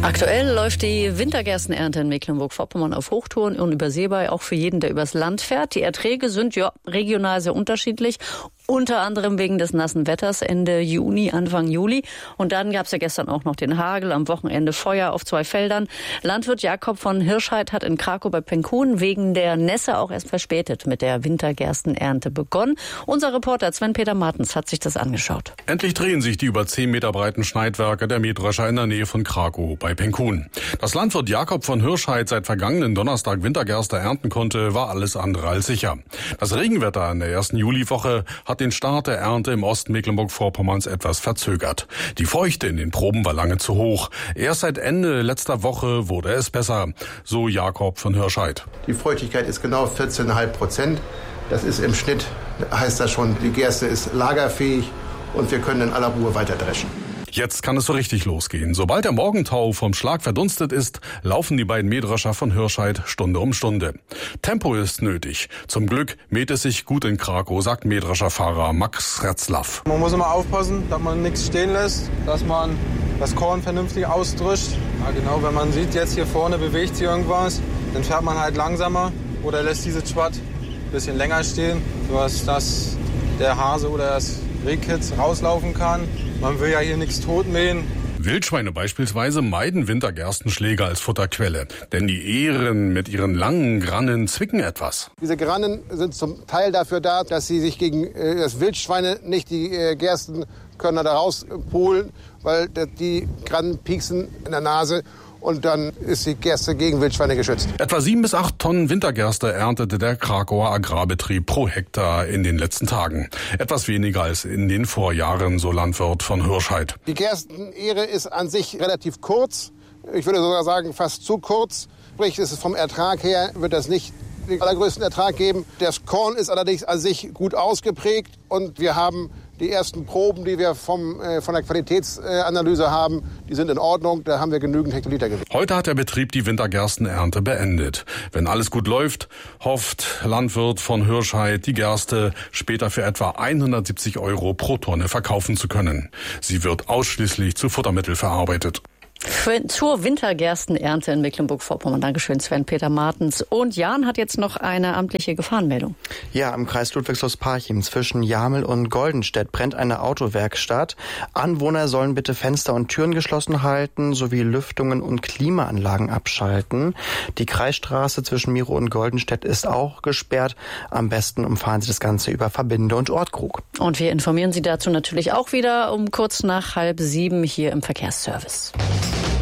Aktuell läuft die Wintergerstenernte in Mecklenburg-Vorpommern auf Hochtouren, unübersehbar, auch für jeden, der übers Land fährt. Die Erträge sind regional sehr unterschiedlich. Unter anderem wegen des nassen Wetters Ende Juni, Anfang Juli. Und dann gab es ja gestern auch noch den Hagel, am Wochenende Feuer auf 2 Feldern. Landwirt Jakob von Hirscheid hat in Krakow bei Penkun wegen der Nässe auch erst verspätet mit der Wintergerstenernte begonnen. Unser Reporter Sven-Peter Martens hat sich das angeschaut. Endlich drehen sich die über 10 Meter breiten Schneidwerke der Mähdrescher in der Nähe von Krakow bei Penkun. Dass Landwirt Jakob von Hirscheid seit vergangenen Donnerstag Wintergerste ernten konnte, war alles andere als sicher. Das Regenwetter in der ersten Juliwoche hat den Start der Ernte im Osten Mecklenburg-Vorpommerns etwas verzögert. Die Feuchte in den Proben war lange zu hoch. Erst seit Ende letzter Woche wurde es besser, so Jakob von Hirscheid. Die Feuchtigkeit ist genau 14,5%. Das ist im Schnitt, heißt das schon, die Gerste ist lagerfähig und wir können in aller Ruhe weiter dreschen. Jetzt kann es so richtig losgehen. Sobald der Morgentau vom Schlag verdunstet ist, laufen die beiden Mähdrescher von Hirscheid Stunde um Stunde. Tempo ist nötig. Zum Glück mäht es sich gut in Krakow, sagt Mähdrescherfahrer Max Retzlaff. Man muss immer aufpassen, dass man nichts stehen lässt, dass man das Korn vernünftig ausdrischt. Ja, genau, wenn man sieht, jetzt hier vorne bewegt sich irgendwas, dann fährt man halt langsamer oder lässt dieses Schwatt ein bisschen länger stehen, sodass der Hase oder das Rehkitz rauslaufen kann. Man will ja hier nichts totmähen. Wildschweine beispielsweise meiden Wintergerstenschläge als Futterquelle, denn die Ähren mit ihren langen Grannen zwicken etwas. Diese Grannen sind zum Teil dafür da, dass sie sich gegen das Wildschweine nicht die Gerstenkörner da rauspolen, weil die Grannen pieksen in der Nase. Und dann ist die Gerste gegen Wildschweine geschützt. Etwa 7 bis 8 Tonnen Wintergerste erntete der Krakauer Agrarbetrieb pro Hektar in den letzten Tagen. Etwas weniger als in den Vorjahren, so Landwirt von Hirscheid. Die Gerstenähre ist an sich relativ kurz. Ich würde sogar sagen, fast zu kurz. Sprich, ist es vom Ertrag her, wird das nicht den allergrößten Ertrag geben. Das Korn ist allerdings an sich gut ausgeprägt und wir haben die ersten Proben, die wir von der Qualitätsanalyse haben, die sind in Ordnung. Da haben wir genügend Hektoliter gewonnen. Heute hat der Betrieb die Wintergerstenernte beendet. Wenn alles gut läuft, hofft Landwirt von Hirscheid, die Gerste später für etwa 170 € pro Tonne verkaufen zu können. Sie wird ausschließlich zu Futtermittel verarbeitet. Zur Wintergerstenernte in Mecklenburg-Vorpommern. Dankeschön, Sven-Peter Martens. Und Jan hat jetzt noch eine amtliche Gefahrenmeldung. Ja, im Kreis Ludwigslust-Parchim zwischen Jamel und Goldenstedt brennt eine Autowerkstatt. Anwohner sollen bitte Fenster und Türen geschlossen halten, sowie Lüftungen und Klimaanlagen abschalten. Die Kreisstraße zwischen Miro und Goldenstedt ist auch gesperrt. Am besten umfahren Sie das Ganze über Verbinde und Ortkrug. Und wir informieren Sie dazu natürlich auch wieder um kurz nach 6:30 hier im Verkehrsservice.